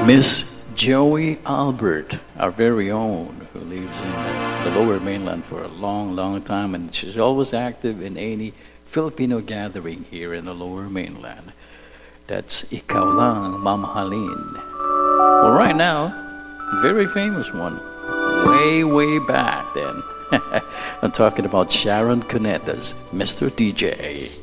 Miss Joey Albert, our very own, who lives in the lower mainland for a long, long time, and she's always active in any Filipino gathering here in the lower mainland. That's Ikaw Lang Mamahalin. Well, right now, very famous one, way, way back then. I'm talking about Sharon Cunetas, Mr. DJ.